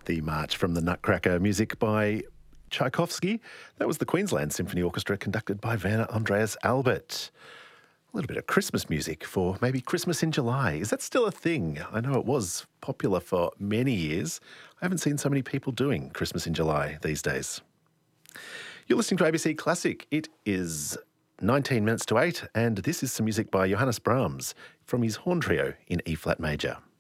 The march from the Nutcracker, music by Tchaikovsky. That was the Queensland Symphony Orchestra conducted by Werner Andreas Albert. A little bit of Christmas music for maybe Christmas in July. Is that still a thing? I know it was popular for many years. I haven't seen so many people doing Christmas in July these days. You're listening to ABC Classic. It is 19 minutes to 8, and this is some music by Johannes Brahms from his horn trio in E-flat major.